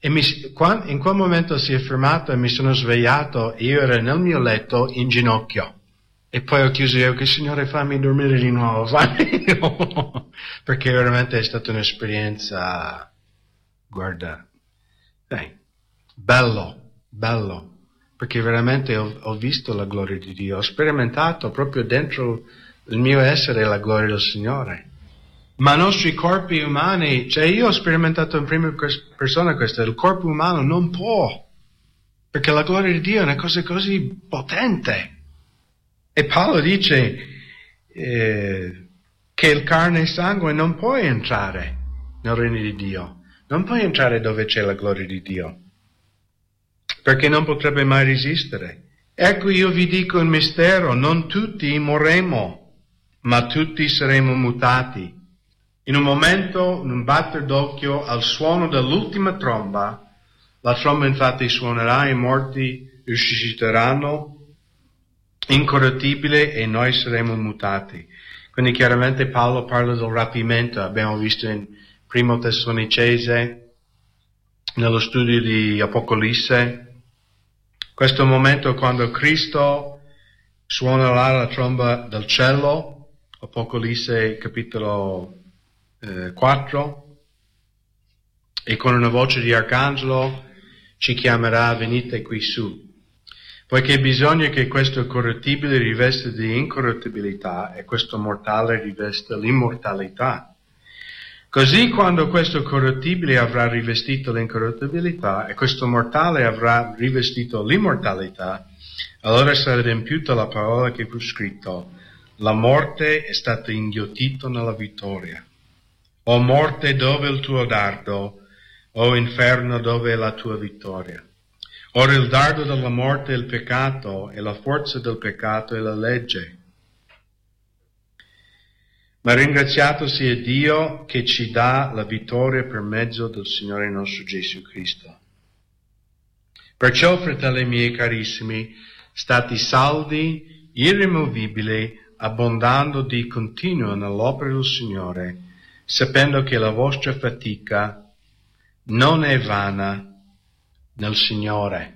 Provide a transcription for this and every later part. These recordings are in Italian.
in quel momento si è fermato e mi sono svegliato, io ero nel mio letto in ginocchio. E poi ho chiuso io, che Signore fammi dormire di nuovo, fammi di nuovo. Perché veramente è stata un'esperienza, guarda, bello. Perché veramente ho visto la gloria di Dio, ho sperimentato proprio dentro il mio essere la gloria del Signore. Ma i nostri corpi umani, cioè io ho sperimentato in prima persona questo, il corpo umano non può, perché la gloria di Dio è una cosa così potente. E Paolo dice che il carne e sangue non può entrare nel regno di Dio, non può entrare dove c'è la gloria di Dio, perché non potrebbe mai resistere. Ecco, io vi dico un mistero, non tutti morremo, ma tutti saremo mutati. In un momento, in un batter d'occhio, al suono dell'ultima tromba, la tromba infatti suonerà, i morti risusciteranno incorruttibile e noi saremo mutati. Quindi chiaramente Paolo parla del rapimento, abbiamo visto in Primo Tessalonicese, nello studio di Apocalisse, questo momento quando Cristo suonerà la tromba del cielo, Apocalisse capitolo 4, e con una voce di arcangelo ci chiamerà, venite qui su. Poiché bisogna che questo corruttibile rivesta di incorruttibilità e questo mortale rivesta l'immortalità. Così quando questo corruttibile avrà rivestito l'incorruttibilità e questo mortale avrà rivestito l'immortalità, allora sarà adempiuta la parola che fu scritto: la morte è stata inghiottita nella vittoria. O morte, dove è il tuo dardo? O inferno, dove è la tua vittoria? Ora il dardo della morte è il peccato, e la forza del peccato è la legge. Ma ringraziato sia Dio che ci dà la vittoria per mezzo del Signore nostro Gesù Cristo. Perciò, fratelli miei carissimi, state saldi, irremovibili, abbondando di continuo nell'opera del Signore, sapendo che la vostra fatica non è vana nel Signore.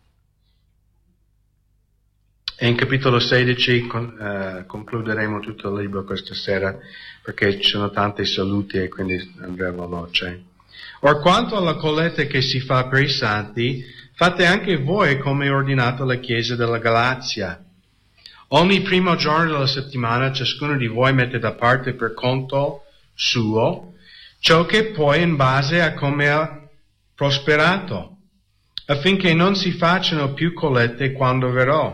E in capitolo 16 concluderemo tutto il libro questa sera, perché ci sono tanti saluti e quindi andremo veloce. Or quanto alla colletta che si fa per i santi, fate anche voi come è ordinato alla Chiesa della Galazia. Ogni primo giorno della settimana ciascuno di voi mette da parte per conto suo ciò che poi in base a come ha prosperato, affinché non si facciano più collette quando verrò.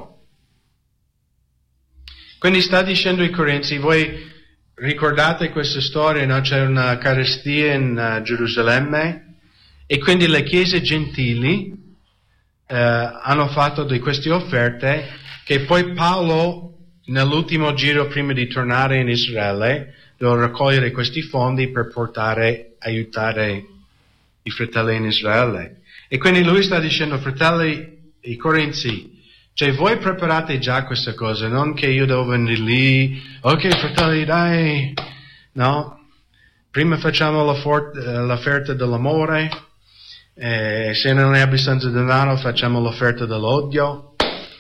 Quindi sta dicendo ai Corinzi, voi ricordate questa storia, no? C'è una carestia in Gerusalemme e quindi le chiese gentili hanno fatto di queste offerte che poi Paolo nell'ultimo giro prima di tornare in Israele doveva raccogliere questi fondi per aiutare i fratelli in Israele. E quindi lui sta dicendo, fratelli, i Corinzi, cioè voi preparate già questa cosa, non che io devo venire lì, ok fratelli dai, no, prima facciamo l'offerta dell'amore, se non hai abbastanza denaro facciamo l'offerta dell'odio,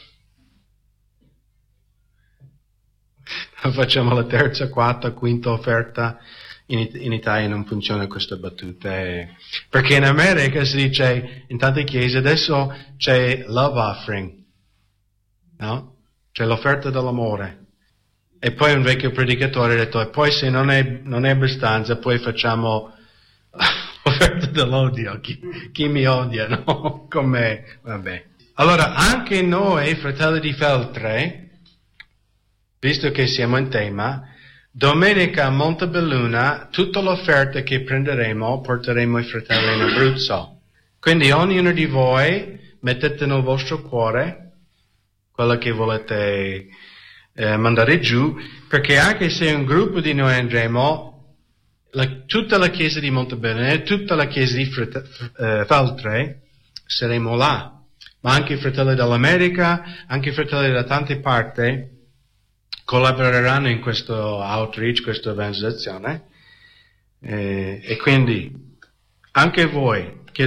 facciamo la terza, quarta, quinta offerta. In Italia non funziona questa battuta, perché in America si dice, in tante chiese adesso c'è love offering, no? C'è l'offerta dell'amore. E poi un vecchio predicatore ha detto, e poi se non è abbastanza, poi facciamo l'offerta dell'odio, chi mi odia, no? Con me, vabbè. Allora, anche noi, fratelli di Feltre, visto che siamo in tema, domenica a Montebelluna, tutta l'offerta che prenderemo porteremo ai fratelli in Abruzzo. Quindi ognuno di voi mettete nel vostro cuore quello che volete mandare giù, perché anche se un gruppo di noi andremo, tutta la chiesa di Montebelluna e tutta la chiesa di Feltre saremo là. Ma anche i fratelli dall'America, anche i fratelli da tante parti collaboreranno in questo outreach, questa evangelizzazione, e quindi anche voi